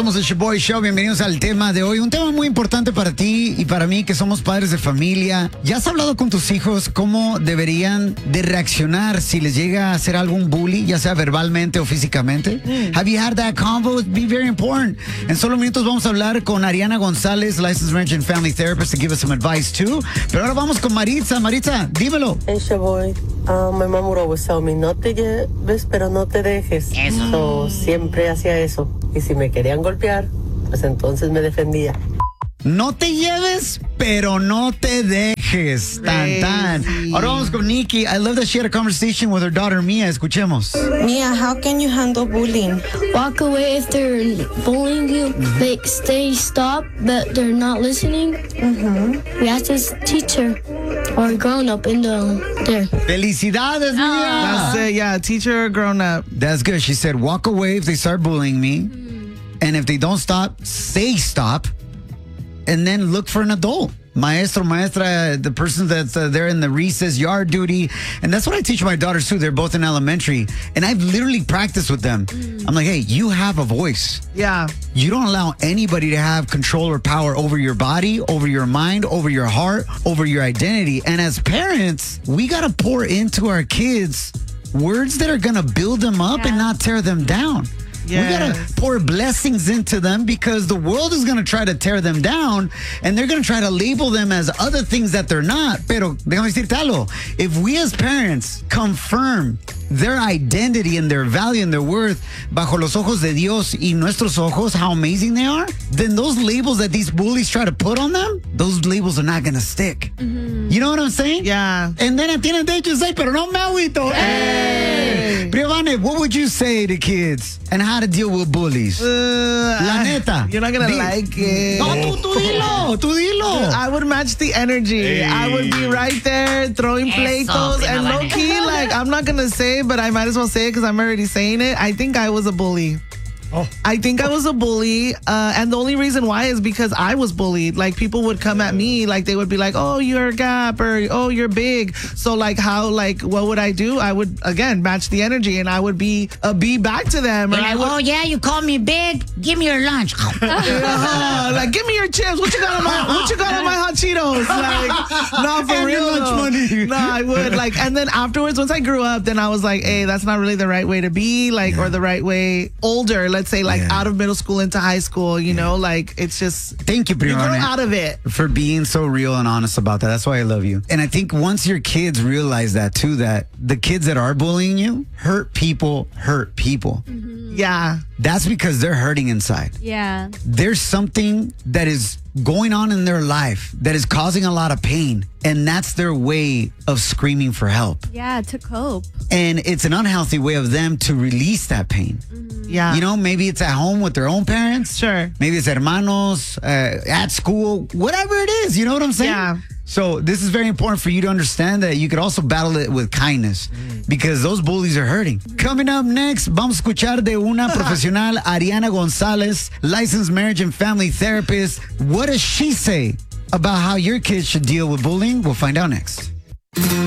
Somos el Shoboy Show, bienvenidos al tema de hoy. Un tema muy importante para ti y para mí que somos padres de familia. ¿Ya has hablado con tus hijos cómo deberían de reaccionar si les llega a hacer algún bully, ya sea verbalmente o físicamente? Have you had that convo? It'd be very important. En solo minutos vamos a hablar con Ariana González, Licensed Marriage and Family Therapist, to give us some advice too. Pero ahora vamos con Maritza. Maritza, dímelo. Hey, Shoboy. My mom would always tell me, no te lleves, pero no te dejes. Eso. So, siempre hacía eso. Y si me querían golpear, pues entonces me defendía. No te lleves, pero no te dejes. Tan, tan. Ahora vamos con Nikki. I love that she had a conversation with her daughter, Mia. Escuchemos. Mia, how can you handle bullying? Walk away if they're bullying you. Make stay stop, but they're not listening. We ask this teacher or grown up in there. Felicidades, Mia. That's it, yeah, teacher or grown up. That's good. She said, walk away if they start bullying me. And if they don't stop, say stop. And then look for an adult. Maestro, maestra, the person that's there in the recess, yard duty. And that's what I teach my daughters too. They're both in elementary. And I've literally practiced with them. I'm like, hey, you have a voice. Yeah. You don't allow anybody to have control or power over your body, over your mind, over your heart, over your identity. And as parents, we got to pour into our kids words that are going to build them up and not tear them down. Yes. We gotta pour blessings into them because the world is gonna try to tear them down and they're gonna try to label them as other things that they're not. Pero déjame decirte algo. If we as parents confirm their identity and their value and their worth bajo los ojos de Dios y nuestros ojos, how amazing they are, then those labels that these bullies try to put on them, those labels are not gonna stick. You know what I'm saying? Yeah. And then tienen derecho to say, pero no me agüito. Hey! Priovane, what would you say to kids and how to deal with bullies? La neta. You're not gonna like it. No, tú dilo. I would match the energy. I would be right there throwing pleitos and low key, like, I'm not gonna say, but I might as well say it because I'm already saying it. I think I was a bully. I think I was a bully, and the only reason why is because I was bullied. Like, people would come at me, like, they would be like, oh, you're a gap, or oh, you're big. So, like, what would I do? I would, again, match the energy, and I would be back to them. Like, oh, yeah, you call me big? Give me your lunch. Like, give me your chips. What you got on my hot Cheetos? Like, no, for real. Lunch money. No, I would. Like, and then afterwards, once I grew up, then I was like, hey, that's not really the right way to be, like, or the right way older. Let's say, like, out of middle school into high school, you know, like, it's just, thank you, you grow Brianna, out of it. for being so real and honest about that. That's why I love you. And I think once your kids realize that too, that the kids that are bullying you hurt people. Yeah. That's because they're hurting inside. Yeah. There's something that is going on in their life that is causing a lot of pain, and that's their way of screaming for help. Yeah, to cope. And it's an unhealthy way of them to release that pain. Yeah. You know, maybe it's at home with their own parents. Sure. Maybe it's hermanos, at school, whatever it is. You know what I'm saying? Yeah. So this is very important for you to understand that you could also battle it with kindness because those bullies are hurting. Coming up next, vamos a escuchar de una profesional, Ariana González, licensed marriage and family therapist. What does she say about how your kids should deal with bullying? We'll find out next.